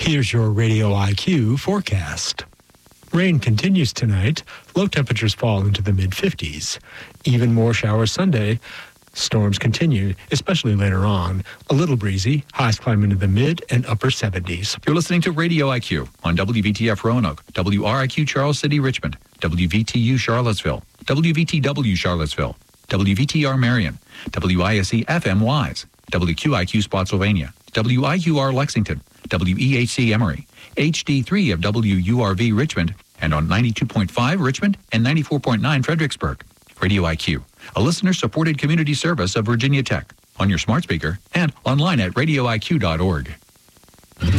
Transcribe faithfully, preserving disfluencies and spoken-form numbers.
Here's your Radio I Q forecast. Rain continues tonight. Low temperatures fall into the mid fifties. Even more showers Sunday. Storms continue, especially later on. A little breezy. Highs climb into the mid and upper seventies. You're listening to Radio I Q on W V T F Roanoke, W R I Q Charles City, Richmond, W V T U Charlottesville, W V T W Charlottesville, W V T R Marion, W I S E F M Wise, W Q I Q Spotsylvania, W I U R Lexington, W E H C Emory, H D three of W U R V Richmond, and on ninety-two point five Richmond and ninety-four point nine Fredericksburg. Radio I Q, a listener-supported community service of Virginia Tech, on your smart speaker and online at radio I Q dot org.